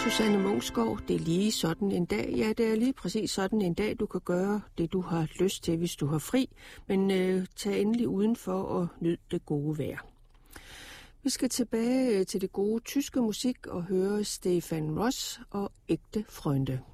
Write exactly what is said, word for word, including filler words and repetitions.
Susanne Munksgaard, det er lige sådan en dag. Ja, det er lige præcis sådan en dag, du kan gøre det, du har lyst til, hvis du har fri. Men øh, tag endelig udenfor og nyd det gode vejr. Vi skal tilbage til det gode tyske musik og høre Stefan Ross og Ægte Freunde.